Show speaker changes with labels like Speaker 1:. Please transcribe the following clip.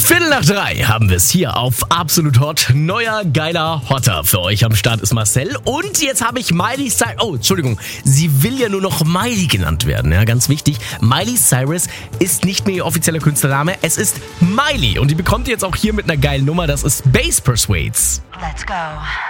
Speaker 1: 2:15 haben wir es hier auf Absolut Hot. Neuer, geiler Hotter für euch. Am Start ist Marcel. Und jetzt habe ich Miley Cyrus. Oh, Entschuldigung. Sie will ja nur noch Miley genannt werden. Ja, ganz wichtig. Miley Cyrus ist nicht mehr ihr offizieller Künstlername. Es ist Miley. Und die bekommt ihr jetzt auch hier mit einer geilen Nummer. Das ist Bass Persuades.
Speaker 2: Let's go.